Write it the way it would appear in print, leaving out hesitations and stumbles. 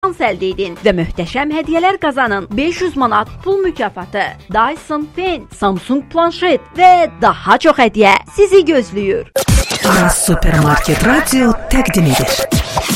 şans əldə edin və möhtəşəm hədiyyələr qazanın. 500 manat pul mükafatı, Dyson Fen, Samsung planşet və daha çox hədiyyə sizi gözləyir. Aras Supermarket Radio təqdim edir.